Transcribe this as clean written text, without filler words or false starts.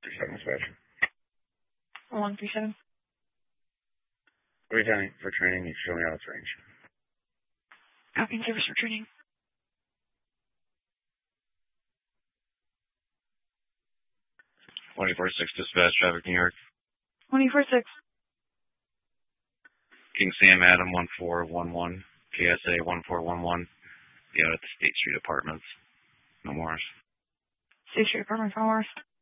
Dispatch. 137. Returning for training, you show me out its range. Copy service for training. 24-6 Dispatch, Traffic, New York. 24-6. King Sam Adam 1411, KSA 1411. Be out at the State Street Apartments. No more. State Street Apartments, no more.